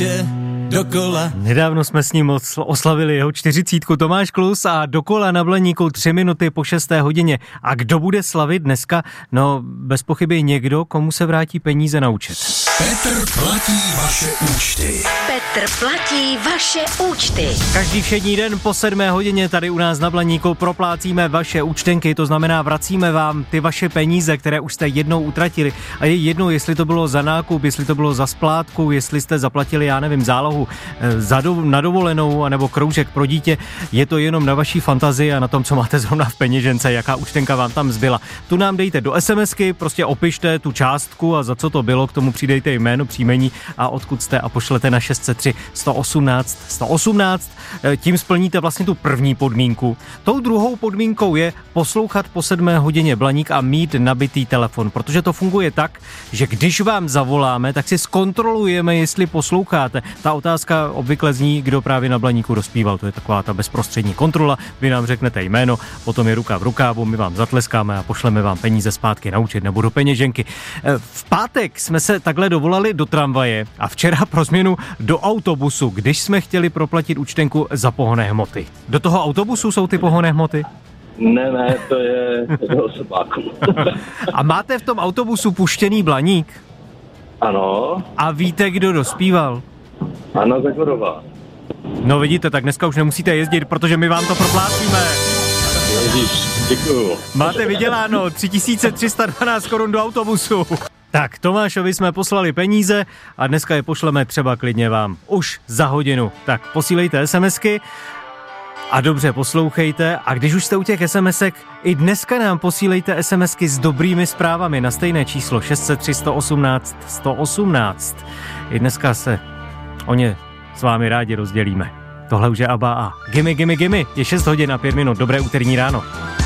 dokola. Nedávno jsme s ním oslavili jeho 40. Tomáš Klus a dokola na Blaníku 3 minuty po 6. hodině. A kdo bude slavit dneska? No, bez pochyby někdo, komu se vrátí peníze na účet. Petr platí vaše účty. Petr platí vaše účty. Každý všední den po 7. hodině tady u nás na Blaníku proplácíme vaše účtenky, to znamená vracíme vám ty vaše peníze, které už jste jednou utratili. A je jedno, jestli to bylo za nákup, jestli to bylo za splátku, jestli jste zaplatili, já nevím, zálohu na dovolenou anebo kroužek pro dítě, je to jenom na vaší fantazii a na tom, co máte zrovna v peněžence, jaká účtenka vám tam zbyla. Tu nám dejte do SMSky, prostě opište tu částku a za co to bylo, k tomu přidejte jméno, příjmení a odkud jste a pošlete na 603 118 118. Tím splníte vlastně tu první podmínku. Tou druhou podmínkou je poslouchat po 7. hodině Blaník a mít nabitý telefon, protože to funguje tak, že když vám zavoláme, tak si zkontrolujeme, jestli posloucháte. Ta otázka obvykle zní, kdo právě na Blaníku rozpíval. To je taková ta bezprostřední kontrola. Vy nám řeknete jméno, potom je ruka v rukávu, my vám zatleskáme a pošleme vám peníze zpátky na účet nebo do peněženky. V pátek jsme se takhle dovolali do tramvaje a včera pro změnu do autobusu, když jsme chtěli proplatit účtenku za pohonné hmoty. Do toho autobusu jsou ty pohonné hmoty? Ne, to je do osobáku. A máte v tom autobusu puštěný Blaník? Ano. A víte, kdo dospíval? Anna Zagorová. No vidíte, tak dneska už nemusíte jezdit, protože my vám to proplácíme. Ježíš, děkuju. Máte vyděláno 3312 korun do autobusu. Tak, Tomášovi jsme poslali peníze a dneska je pošleme třeba klidně vám už za hodinu. Tak posílejte SMSky a dobře poslouchejte a když už jste u těch SMSek, i dneska nám posílejte SMSky s dobrými zprávami na stejné číslo 603 118 118. I dneska se o ně s vámi rádi rozdělíme. Tohle už je ABBA a Gimme, gimme, gimme. Je 6 hodin a 5 minut. Dobré úterní ráno.